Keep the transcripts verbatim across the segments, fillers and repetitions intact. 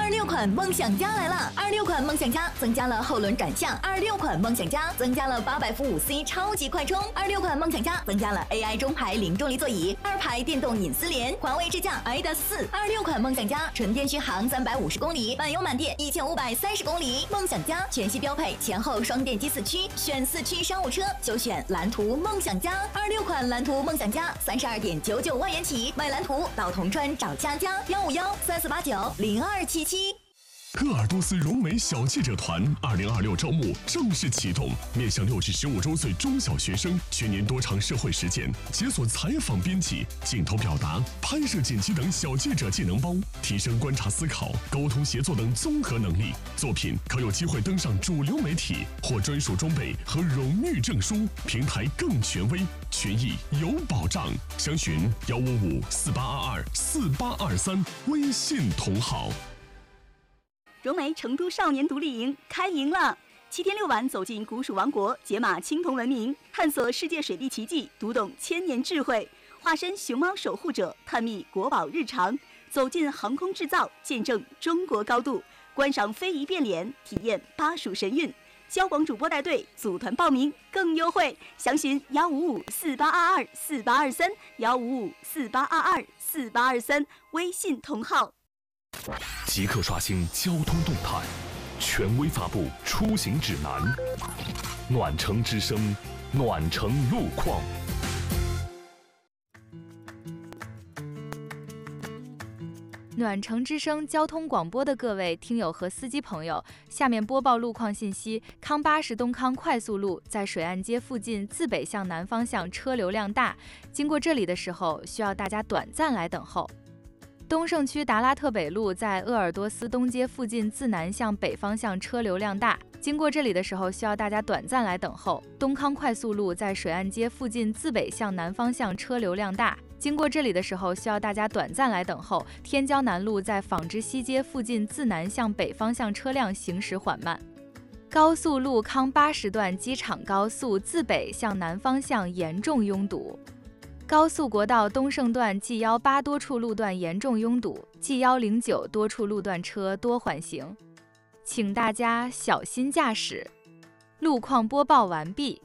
二六款梦想家来了！二六款梦想家增加了后轮转向，二六款梦想家增加了八百伏五 C 超级快充，二六款梦想家增加了 A I 中排零重力座椅，二排电动隐私联，环卫智驾 A D A S 四。二六款梦想家纯电续航三百五十公里，满油满电一千五百三十公里。梦想家全系标配前后双电机四驱，选四驱商务车就选蓝图梦想家。二六款蓝图梦想家三十二点九九万元起，买蓝图到铜川找佳佳幺五幺三四八九零二七七。 鄂尔多斯融媒小记者团二零二六招募正式启动，面向六至十五周岁中小学生，全年多场社会实践，解锁采访编辑、镜头表达、拍摄剪辑等小记者技能包，提升观察思考、沟通协作等综合能力。作品可有机会登上主流媒体，获专属装备和荣誉证书，平台更权威，权益有保障。详询幺五五四八二二四八二三，微信同号。 融媒成都少年独立营开营了！七天六晚走进古蜀王国，解码青铜文明，探索世界水利奇迹，读懂千年智慧，化身熊猫守护者，探秘国宝日常，走进航空制造，见证中国高度，观赏非遗变脸，体验巴蜀神韵。交广主播带队，组团报名更优惠，详询幺五五四八二二四八二三幺五五四八二二四八二三，微信同号。 即刻刷新交通动态，权威发布出行指南。暖城之声，暖城路况。 暖城之声交通广播的各位听友和司机朋友，下面播报路况信息。康巴士东康快速路在水岸街附近自北向南方向车流量大，经过这里的时候需要大家短暂来等候。东胜区达拉特北路在鄂尔多斯东街附近自南向北方向车流量大，经过这里的时候需要大家短暂来等候。东康快速路在水岸街附近自北向南方向车流量大，经过这里的时候需要大家短暂来等候。天骄南路在纺织西街附近自南向北方向车辆行驶缓慢。高速路康巴士段机场高速自北向南方向严重拥堵。高速国道东胜段 G 一八多处路段严重拥堵， G 一零九多处路段车多缓行，请大家小心驾驶。路况播报完毕。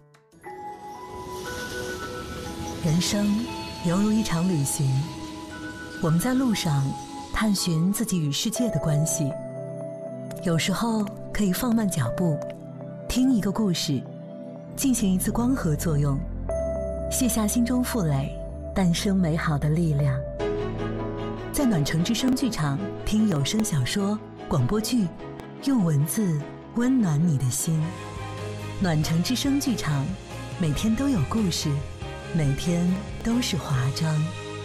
人生犹如一场旅行，我们在路上探寻自己与世界的关系，有时候可以放慢脚步，听一个故事，进行一次光合作用，卸下心中负累，诞生美好的力量。在暖城之声剧场听有声小说、广播剧，用文字温暖你的心。暖城之声剧场，每天都有故事，每天都是华章。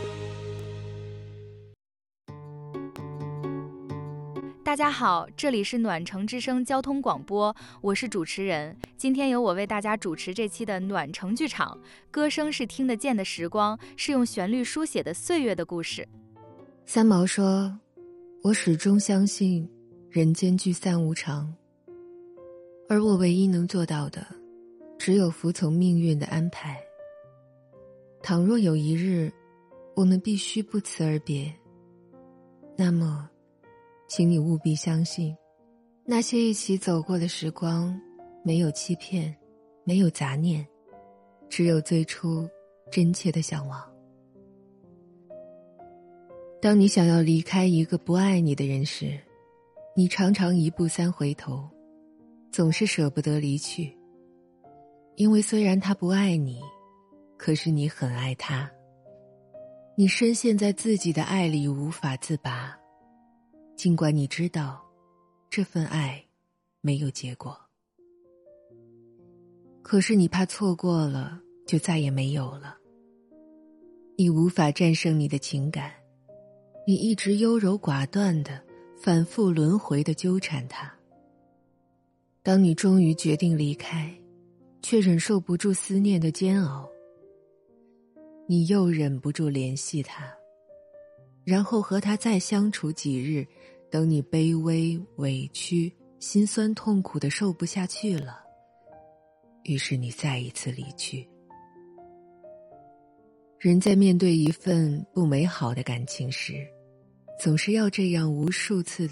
大家好，这里是暖城之声交通广播，我是主持人。今天由我为大家主持这期的暖城剧场，歌声是听得见的时光，是用旋律书写的岁月的故事。 三毛说，我始终相信人间聚散无常，而我唯一能做到的，只有服从命运的安排。倘若有一日，我们必须不辞而别，那么请你务必相信，那些一起走过的时光，没有欺骗，没有杂念，只有最初真切的向往。当你想要离开一个不爱你的人时，你常常一步三回头，总是舍不得离去。因为虽然他不爱你，可是你很爱他。你深陷在自己的爱里无法自拔，尽管你知道这份爱没有结果，可是你怕错过了就再也没有了。你无法战胜你的情感，你一直优柔寡断的反复轮回的纠缠它。当你终于决定离开，却忍受不住思念的煎熬，你又忍不住联系他，然后和他再相处几日，等你卑微委屈心酸痛苦的受不下去了，于是你再一次离去。人在面对一份不美好的感情时，总是要这样无数次的